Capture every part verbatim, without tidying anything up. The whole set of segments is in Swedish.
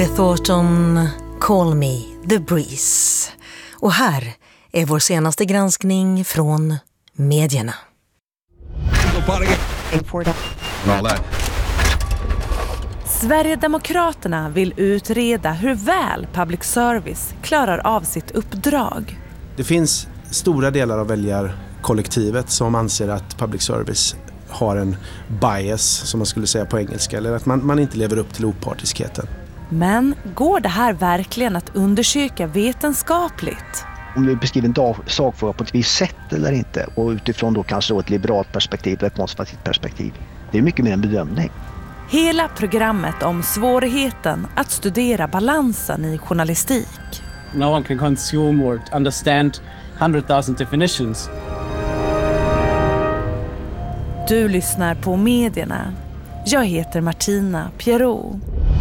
Beth Orton, Call Me The Breeze. Och här är vår senaste granskning från medierna. Sverigedemokraterna vill utreda hur väl public service klarar av sitt uppdrag. Det finns stora delar av väljarkollektivet som anser att public service har en bias, som man skulle säga på engelska, eller att man, man inte lever upp till opartiskheten. Men går det här verkligen att undersöka vetenskapligt? Om vi beskriver en dag, sakfråga på ett visst sätt eller inte, och utifrån då kanske då ett liberalt perspektiv eller ett konservativt perspektiv. Det är mycket mer en bedömning. Hela programmet om svårigheten att studera balansen i journalistik. No one can consume or understand one hundred thousand definitions. Du lyssnar på medierna. Jag heter Martina Pierrot.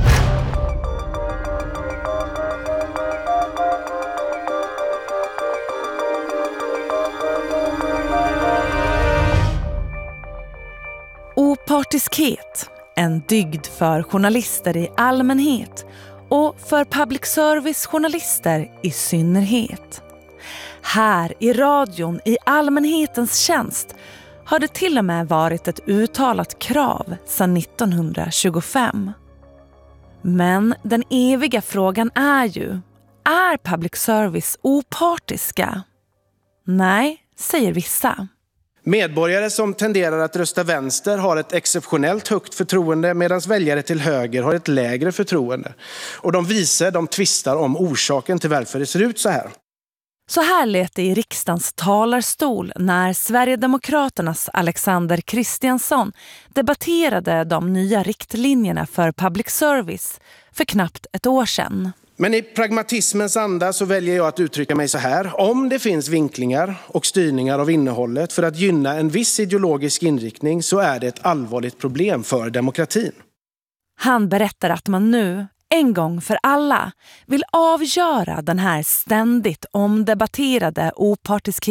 Opartiskhet, en dygd för journalister i allmänhet och för public service-journalister i synnerhet. Här i radion i allmänhetens tjänst har det till och med varit ett uttalat krav sedan nittonhundratjugofem. Men den eviga frågan är ju, är public service opartiska? Nej, säger vissa. Medborgare som tenderar att rösta vänster har ett exceptionellt högt förtroende, medan väljare till höger har ett lägre förtroende. Och de vise, de tvistar om orsaken till varför det ser ut så här. Så här lät det i riksdagens talarstol när Sverigedemokraternas Alexander Kristiansson debatterade de nya riktlinjerna för public service för knappt ett år sedan. Men i pragmatismens anda så väljer jag att uttrycka mig så här. Om det finns vinklingar och styrningar av innehållet för att gynna en viss ideologisk inriktning, så är det ett allvarligt problem för demokratin. Han berättar att man nu, en gång för alla, vill avgöra den här ständigt omdebatterade opartiskheten.